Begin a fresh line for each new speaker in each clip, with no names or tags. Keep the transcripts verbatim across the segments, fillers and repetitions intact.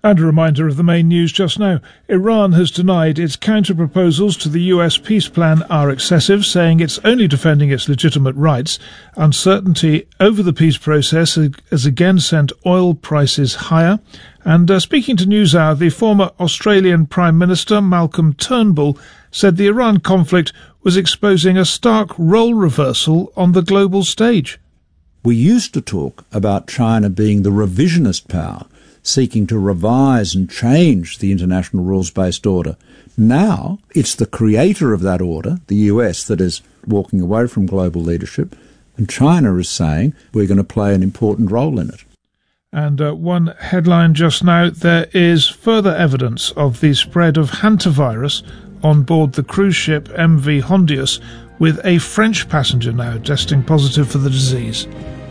And a reminder of the main news just now. Iran has denied its counter-proposals to the U S peace plan are excessive, saying it's only defending its legitimate rights. Uncertainty over the peace process has again sent oil prices higher. And uh, speaking to NewsHour, the former Australian Prime Minister Malcolm Turnbull said the Iran conflict was exposing a stark role reversal on the global stage.
We used to talk about China being the revisionist power, seeking to revise and change the international rules-based order. Now it's the creator of that order, the U S, that is walking away from global leadership, and China is saying we're going to play an important role in it.
And uh, one headline just now, there is further evidence of the spread of hantavirus on board the cruise ship M V Hondius, with a French passenger now testing positive for the disease.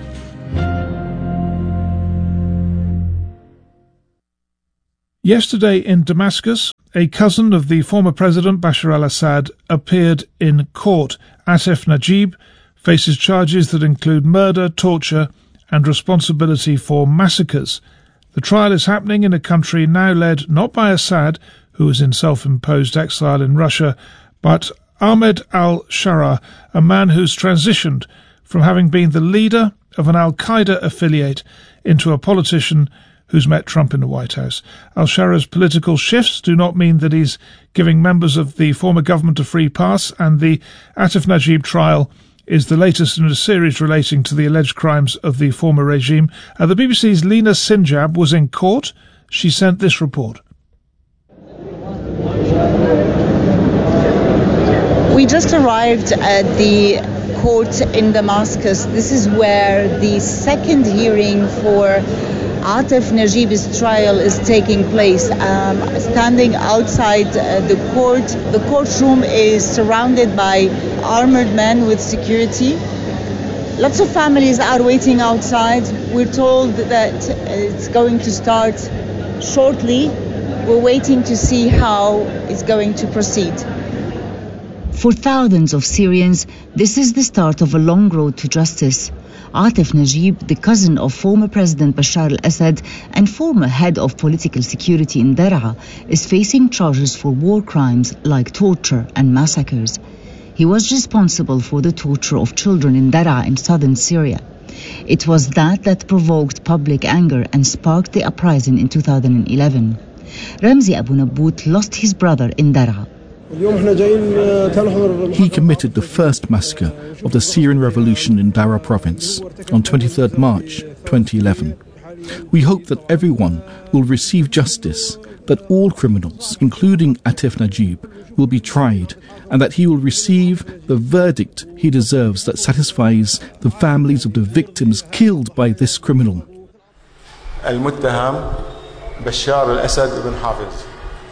Yesterday in Damascus, a cousin of the former president Bashar al-Assad appeared in court. Atef Najib faces charges that include murder, torture and responsibility for massacres. The trial is happening in a country now led not by Assad, who is in self-imposed exile in Russia, but Ahmed al-Sharaa, a man who's transitioned from having been the leader of an al-Qaeda affiliate into a politician who's met Trump in the White House. Al-Sharaa's political shifts do not mean that he's giving members of the former government a free pass, and the Atef Najib trial is the latest in a series relating to the alleged crimes of the former regime. Uh, the B B C's Lena Sinjab was in court. She sent this report.
We just arrived at the court in Damascus. This is where the second hearing for Atef Najib's trial is taking place. Um, standing outside uh, the court, the courtroom is surrounded by armored men with security. Lots of families are waiting outside. We're told that it's going to start shortly. We're waiting to see how it's going to proceed.
For thousands of Syrians, this is the start of a long road to justice. Atef Najib, the cousin of former President Bashar al-Assad and former head of political security in Daraa, is facing charges for war crimes like torture and massacres. He was responsible for the torture of children in Daraa in southern Syria. It was that that provoked public anger and sparked the uprising in two thousand eleven. Ramzi Abu Nabbout lost his brother in Daraa.
He committed the first massacre of the Syrian revolution in Daraa province on twenty-third March twenty eleven. We hope that everyone will receive justice, that all criminals, including Atef Najib, will be tried, and that he will receive the verdict he deserves that satisfies the families of the victims killed by this criminal.
المتهم بشار الأسد ابن حافظ.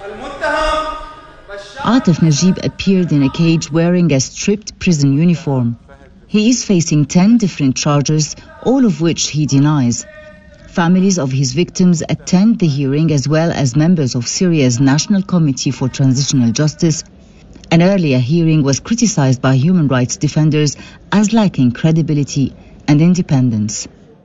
Atef Najib appeared in a cage wearing a stripped prison uniform. He is facing ten different charges, all of which he denies. Families of his victims attend the hearing, as well as members of Syria's National Committee for Transitional Justice. An earlier hearing was criticized by human rights defenders as lacking credibility and independence.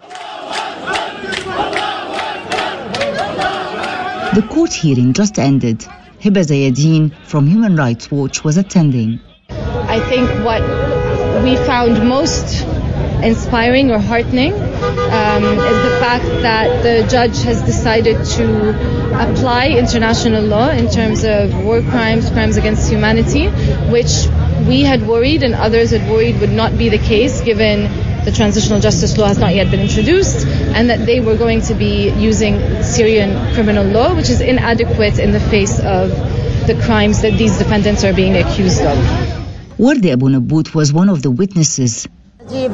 The court hearing just ended. Hiba Zayedin from Human Rights Watch was attending.
I think what we found most inspiring or heartening um, is the fact that the judge has decided to apply international law in terms of war crimes, crimes against humanity, which we had worried and others had worried would not be the case given the transitional justice law has not yet been introduced, and that they were going to be using Syrian criminal law, which is inadequate in the face of the crimes that these defendants are being accused of.
Wardi Abu Nabbout was one of the witnesses.
The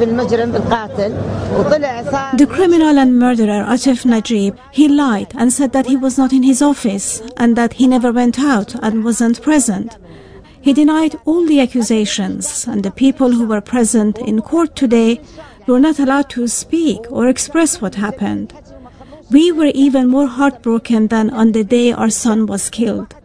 criminal and murderer Atef Najib, he lied and said that he was not in his office and that he never went out and wasn't present. He denied all the accusations, and the people who were present in court today were not allowed to speak or express what happened. We were even more heartbroken than on the day our son was killed.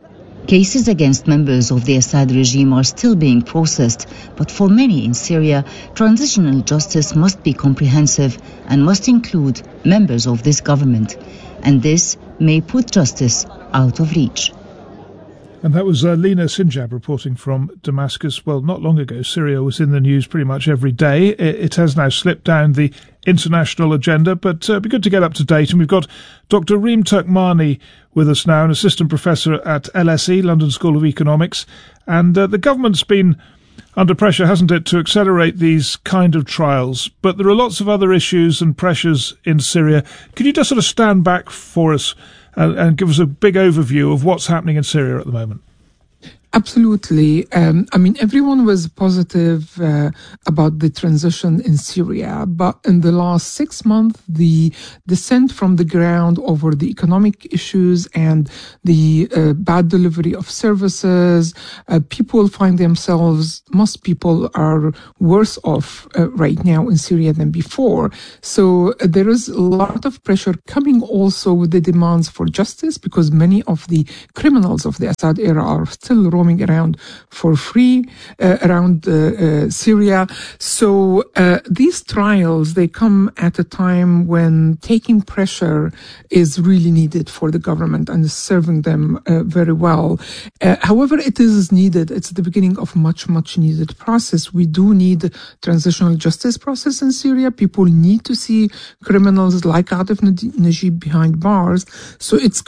Cases against members of the Assad regime are still being processed, but for many in Syria, transitional justice must be comprehensive and must include members of this government. And this may put justice out of reach.
And that was uh, Lina Sinjab reporting from Damascus. Well, not long ago, Syria was in the news pretty much every day. It, it has now slipped down the international agenda, but uh, it'd be good to get up to date. And we've got Doctor Reem Turkmani with us now, an assistant professor at L S E, London School of Economics. And uh, the government's been under pressure, hasn't it, to accelerate these kind of trials. But there are lots of other issues and pressures in Syria. Could you just sort of stand back for us and, and give us a big overview of what's happening in Syria at the moment?
Absolutely. Um, I mean, everyone was positive uh, about the transition in Syria, but in the last six months, the descent from the ground over the economic issues and the uh, bad delivery of services, uh, people find themselves, most people are worse off uh, right now in Syria than before. So uh, there is a lot of pressure coming also with the demands for justice, because many of the criminals of the Assad era are still roaming around for free uh, around uh, uh, Syria. So uh, these trials, they come at a time when taking pressure is really needed for the government and is serving them uh, very well. Uh, however, it is needed. It's the beginning of much, much needed process. We do need transitional justice process in Syria. People need to see criminals like Atif Najib behind bars. So it's